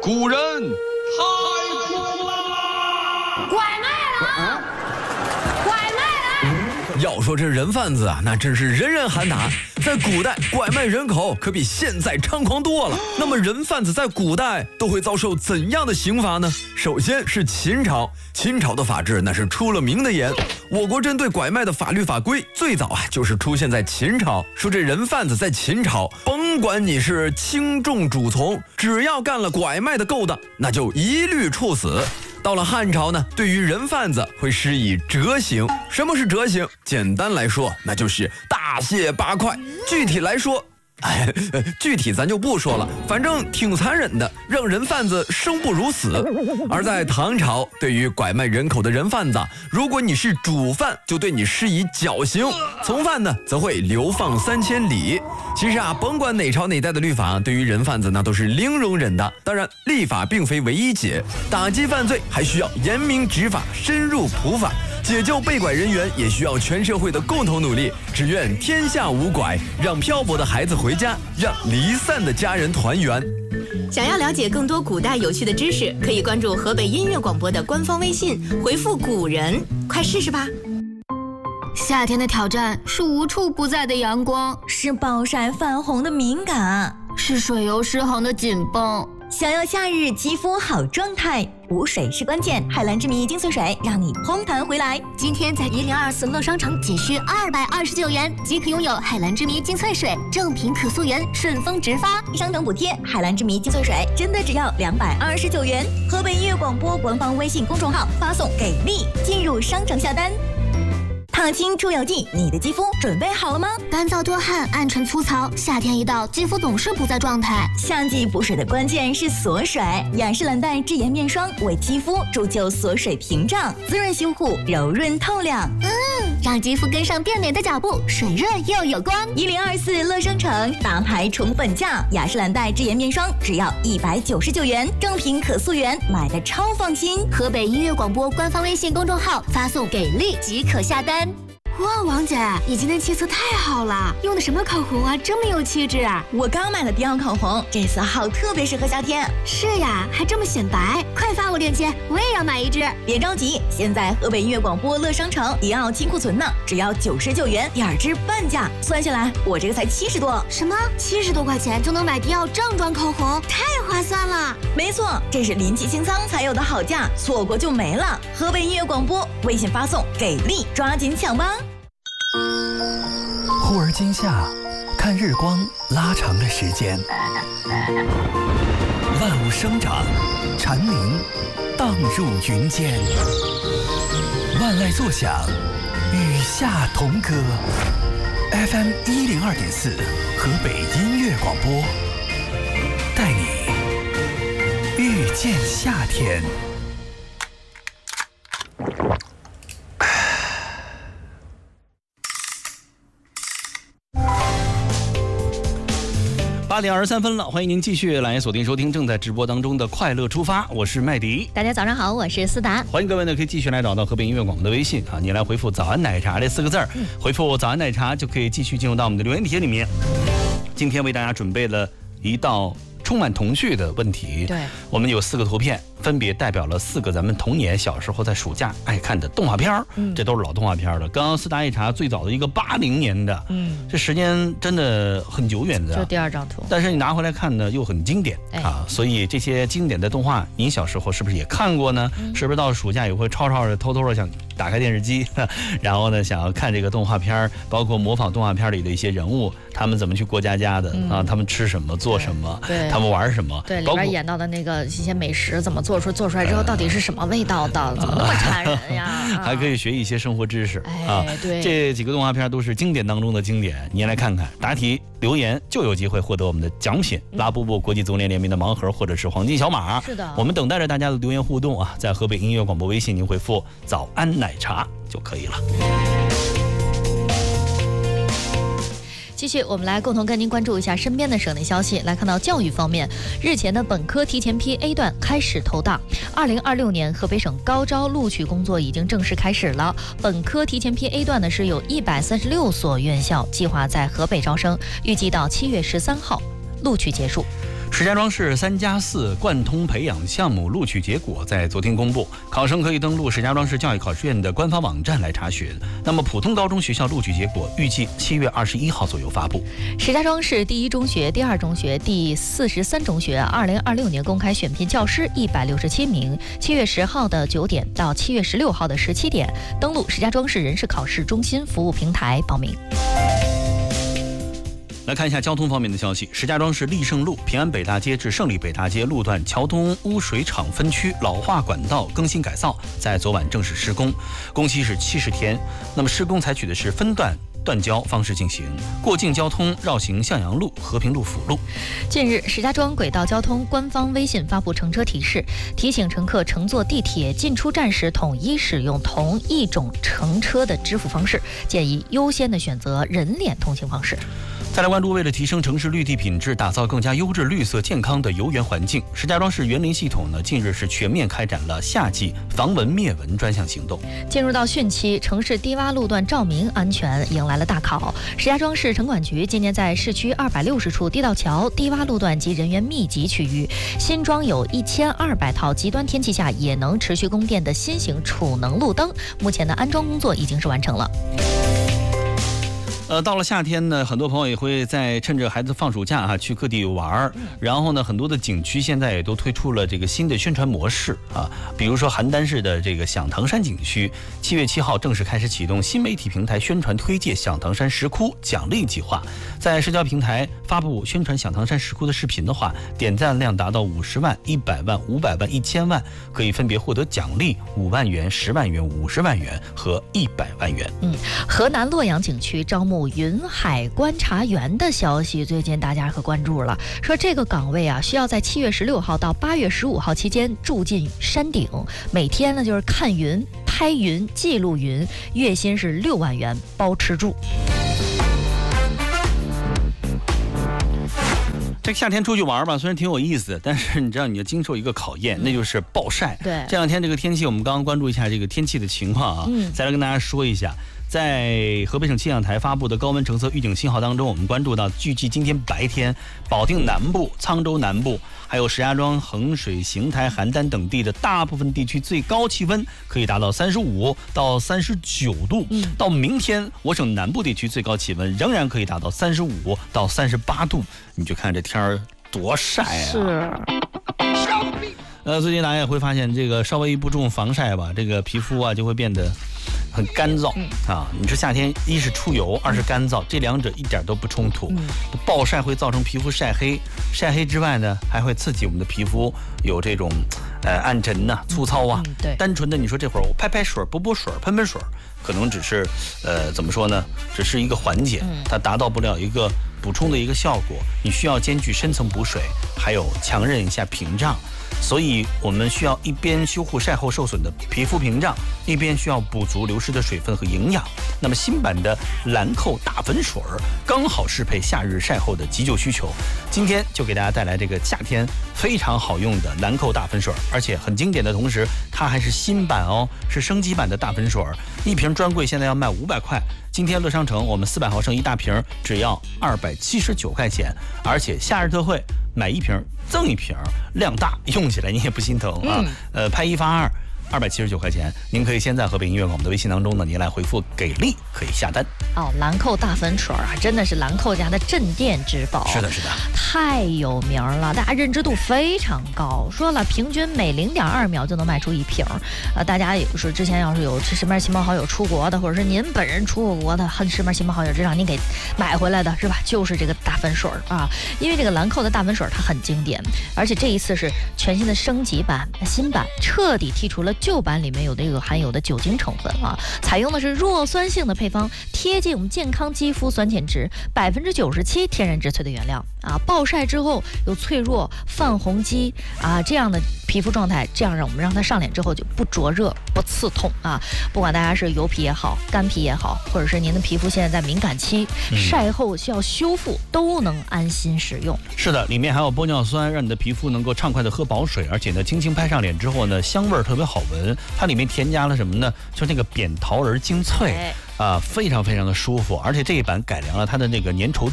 古人太苦了。 拐卖了！拐卖了！ 要说这人贩子啊，那真是人人喊打。在古代，拐卖人口可比现在猖狂多了。那么，人贩子在古代都会遭受怎样的刑罚呢？首先是秦朝，秦朝的法制那是出了名的严。我国针对拐卖的法律法规最早就是出现在秦朝。说这人贩子在秦朝，甭管你是轻重主从，只要干了拐卖的勾当，那就一律处死。到了汉朝呢，对于人贩子会施以折刑。什么是折刑？简单来说，那就是大卸八块。具体来说，具体咱就不说了，反正挺残忍的，让人贩子生不如死。而在唐朝，对于拐卖人口的人贩子，如果你是主犯，就对你施以绞刑；从犯呢，则会流放3000里。其实啊，甭管哪朝哪代的律法，对于人贩子那都是零容忍的。当然，立法并非唯一解，打击犯罪还需要严明执法，深入普法。解救被拐人员也需要全社会的共同努力。只愿天下无拐，让漂泊的孩子回家，让离散的家人团圆。 想要了解更多古代有趣的知识，可以关注河北音乐广播的官方微信，回复古人，快试试吧。 夏天的挑战是无处不在的阳光， 是暴晒泛红的敏感， 是水油失衡的紧绷。 想要夏日肌肤好状态，补水是关键。海蓝之谜精粹水让你嘭弹回来。 今天在1024乐商城仅需229元即可拥有海蓝之谜精粹水，正品可溯源，顺丰直发， 商城补贴。海蓝之谜精粹水真的只要229元。河北音乐广播官方微信公众号发送给力，进入商城下单。烫青出油剂，你的肌肤准备好了吗？ 干燥多汗、暗沉粗糙，夏天一到，肌肤总是不在状态。 夏季补水的关键是锁水，雅诗兰黛智颜面霜为肌肤铸就锁水屏障，滋润修护，柔润透亮。 让肌肤跟上变美的脚步，水润又有光。 1024乐商城大牌宠粉价，雅诗兰黛智颜面霜只要199元，正品可溯源，买的超放心。 河北音乐广播官方微信公众号发送给力即可下单。哇，王姐，你今天气色太好了，用的什么口红啊，这么有气质啊！ 我刚买了迪奥口红，这色号特别适合夏天。 是呀，还这么显白，快发我链接，我也要买一支。 别着急，现在河北音乐广播乐商城迪奥清库存呢，只要99元，2支半价，算下来我这个才70多。 什么？70多块钱就能买迪奥正装口红，太划算了！ 没错，这是临期清仓才有的好价，错过就没了。河北音乐广播微信发送给力，抓紧抢吧！ 忽而今夏，看日光拉长了时间，万物生长，蝉鸣荡入云间，万籁作响，与夏同歌。FM 102.4，河北音乐广播，带你遇见夏天。 8点23分了，欢迎您继续来锁定收听正在直播当中的快乐出发，我是麦迪。 大家早上好，我是思达。 欢迎各位呢，可以继续来找到河北音乐广播的微信啊，你来回复早安奶茶这4个字回复早安奶茶就可以继续进入到我们的留言帖里面。今天为大家准备了一道充满童趣的问题， 对， 我们有4个图片，分别代表了4个咱们童年小时候在暑假爱看的动画片这都是老动画片了。刚刚思达一查，最早的一个80年的，这时间真的很久远的。 这第2张图， 但是你拿回来看呢，又很经典所以这些经典的动画，您小时候是不是也看过呢？是不是到暑假也会吵吵的、偷偷的想打开电视机，然后呢想要看这个动画片，包括模仿动画片里的一些人物，他们怎么去过家家的他们吃什么、做什么， 对， 他们玩什么， 对，里边演到的那个一些美食怎么做出来之后到底是什么味道的，怎么那么馋人呀？ 还可以学一些生活知识对， 这几个动画片都是经典当中的经典，您来看看，答题留言就有机会获得我们的奖品，拉布布国际足联联名的盲盒或者是黄金小马。 是的， 我们等待着大家的留言互动啊，在河北音乐广播微信您回复早安奶茶就可以了。 继续，我们来共同跟您关注一下身边的省内消息。来看到教育方面，日前的本科提前批 A 段开始投档。2026年河北省高招录取工作已经正式开始了。本科提前批 A 段呢是有136所院校计划在河北招生，预计到7月13号录取结束。 石家庄市3+4贯通培养项目录取结果在昨天公布，考生可以登录石家庄市教育考试院的官方网站来查询。那么普通高中学校录取结果预计7月21号左右发布。 石家庄市第一中学、第二中学、第43中学2026年公开选聘教师167名，7月10号的9点到7月16号的17点，登录石家庄市人事考试中心服务平台报名。 来看一下交通方面的消息，石家庄市立盛路平安北大街至胜利北大街路段桥东污水厂分区老化管道更新改造，在昨晚正式施工，工期是70天。那么施工采取的是分段断交方式进行，过境交通绕行向阳路、和平路辅路。 近日，石家庄轨道交通官方微信发布乘车提示，提醒乘客乘坐地铁进出站时统一使用同一种乘车的支付方式，建议优先的选择人脸通行方式。 再来关注，为了提升城市绿地品质，打造更加优质、绿色、健康的游园环境，石家庄市园林系统呢，近日是全面开展了夏季防蚊灭蚊专项行动。 进入到汛期，城市低洼路段照明安全迎来了大考。石家庄市城管局今年在市区260处地道桥、低洼路段及人员密集区域，新装有1200套极端天气下也能持续供电的新型储能路灯，目前的安装工作已经是完成了。 到了夏天呢，很多朋友也会在趁着孩子放暑假去各地玩，然后呢，很多的景区现在也都推出了这个新的宣传模式比如说邯郸市的这个响堂山景区，7月7号正式开始启动新媒体平台宣传推介响堂山石窟奖励计划，在社交平台发布宣传响堂山石窟的视频的话，点赞量达到50万、100万、500万、1000万，可以分别获得奖励5万元、10万元、50万元和100万元。 河南洛阳景区招募云海观察员的消息，最近大家可关注了，说这个岗位需要在7月16号到8月15号期间住进山顶，每天呢就是看云、拍云、记录云，月薪是6万元，包吃住。 这个夏天出去玩吧，虽然挺有意思，但是你知道你要经受一个考验，那就是暴晒。 对， 这两天这个天气，我们刚刚关注一下这个天气的情况再来跟大家说一下。在河北省气象台发布的高温橙色预警信号当中，我们关注到，预计今天白天，保定南部、沧州南部，还有石家庄、衡水、邢台、邯郸等地的大部分地区最高气温可以达到35到39度。到明天，我省南部地区最高气温仍然可以达到35到38度。你就看这天儿多晒啊！ 是。 最近大家也会发现，这个稍微一不注重防晒吧，这个皮肤就会变得很干燥你说夏天一是出油，二是干燥，这两者一点都不冲突。暴晒会造成皮肤晒黑，晒黑之外呢，还会刺激我们的皮肤有这种暗沉粗糙对， 单纯的你说这会儿我拍拍水、补水、喷水，可能只是怎么说呢？只是一个缓解，它达到不了一个补充的一个效果。你需要兼具深层补水，还有强韧一下屏障。所以我们需要一边修护晒后受损的皮肤屏障，一边需要补足流失的水分和营养。那么新版的兰蔻大粉水刚好适配夏日晒后的急救需求。今天就给大家带来这个夏天非常好用的兰蔻大粉水，而且很经典的同时，它还是新版是升级版的大粉水，一瓶专柜现在要卖500块。今天乐商城我们400毫升一大瓶只要279块钱，而且夏日特惠，买一瓶赠一瓶，量大，用起来你也不心疼拍1发2，279块钱。您可以先在河北音乐广播的微信当中呢，您来回复给力，可以下单。 兰蔻大粉水真的是兰蔻家的镇店之宝。 是的， 太有名了，大家认知度非常高。说了，平均每0.2秒就能卖出一瓶。大家有时之前要是有身边亲朋好友出国的，或者是您本人出过国的，身边亲朋好友就让您给买回来的是吧？就是这个大粉水因为这个兰蔻的大粉水它很经典，而且这一次是全新的升级版、新版，彻底剔除了旧版里面有这个含有的酒精成分采用的是弱酸性的配方，贴近我们健康肌肤酸碱值，97%天然植萃的原料暴晒之后有脆弱、泛红肌这样的皮肤状态，这样让我们让它上脸之后就不灼热、不刺痛不管大家是油皮也好、干皮也好，或者是您的皮肤现在在敏感期，晒后需要修复，都能安心使用。 是的，里面还有玻尿酸，让你的皮肤能够畅快的喝饱水，而且呢，轻轻拍上脸之后呢，香味特别好闻。它里面添加了什么呢？就是那个扁桃仁精粹非常非常的舒服，而且这一版改良了它的那个粘稠度，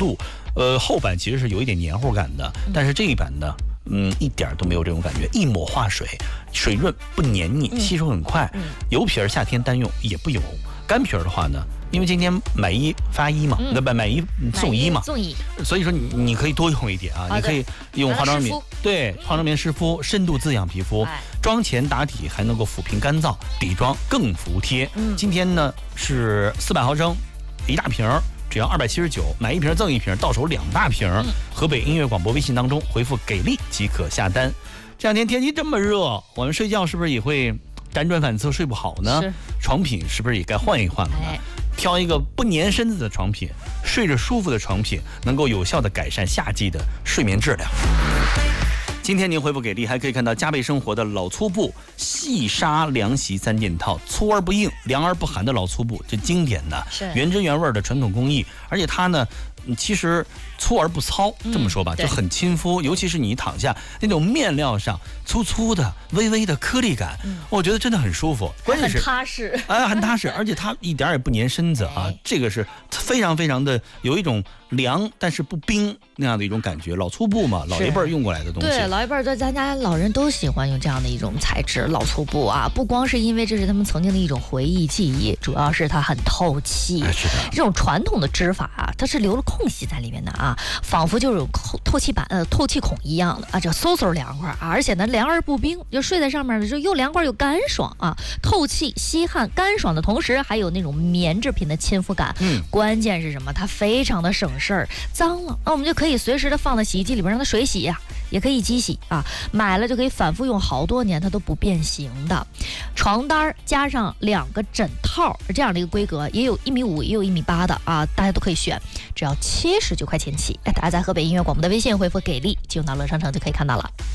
后版其实是有一点黏糊感的，但是这一版呢，一点都没有这种感觉，一抹化水，水润不黏腻，吸收很快。油皮儿夏天单用也不油，干皮儿的话呢，因为今天买一发一嘛，对吧？买一送一嘛，所以说你可以多用一点啊，你可以用化妆棉，对，化妆棉湿敷，深度滋养皮肤，妆前打底还能够抚平干燥，底妆更服帖。今天呢是400毫升，一大瓶，只要279，买一瓶赠一瓶，到手2大瓶。河北音乐广播微信当中回复给力即可下单。这两天天气这么热，我们睡觉是不是也会辗转反侧睡不好呢？床品是不是也该换一换了呢？挑一个不粘身子的床品，睡着舒服的床品，能够有效的改善夏季的睡眠质量。今天您回复给力，还可以看到嘉贝生活的老粗布细纱凉席3件套，粗而不硬，凉而不寒的老粗布，这经典的原汁原味的传统工艺，而且它呢其实粗而不糙，这么说吧，就很亲肤，尤其是你躺下那种面料上粗粗的微微的颗粒感，我觉得真的很舒服，关键是很踏实， 很踏实，而且它一点也不粘身子啊，这个是非常非常的有一种凉但是不冰那样的一种感觉。老粗布嘛，老一辈用过来的东西， 对，老一辈在咱家老人都喜欢用这样的一种材质老粗布啊，不光是因为这是他们曾经的一种回忆记忆，主要是它很透气。 是的， 这种传统的织法啊，它是留了空隙在里面的啊，仿佛就是有透气板透气孔一样的啊，这嗖嗖凉快啊，而且呢凉而不冰，就睡在上面的时候又凉快又干爽啊，透气吸汗干爽的同时，还有那种棉制品的亲肤感。关键是什么？它非常的省事儿，脏了那我们就可以随时的放在洗衣机里边让它水洗呀，也可以机洗啊，买了就可以反复用好多年，它都不变形的。床单加上2个枕套这样的一个规格，也有1.5米也有1.8米的啊，大家都可以选，只要79块钱起。大家在河北音乐广播的微信回复给力，进入到乐商城就可以看到了。